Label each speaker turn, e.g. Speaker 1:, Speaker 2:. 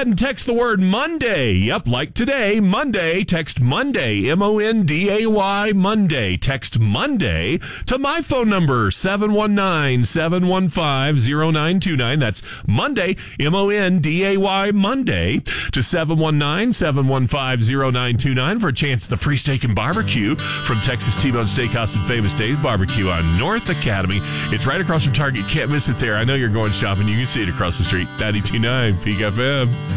Speaker 1: ahead and text the word Monday. Yep, like today, Monday. Text Monday, M-O-N-D-A-Y, Monday. Text Monday to my phone number, 719-715-0929. That's Monday, M-O-N-D-A-Y, Monday, to 719-715-0929 for a chance at the free steak and barbecue from Texas T-Bone Steakhouse and Famous Dave's Barbecue on North Academy. It's right across from Target. Can't miss it there. I know you're going shopping. You can see it across the street. 92.9 Peak FM.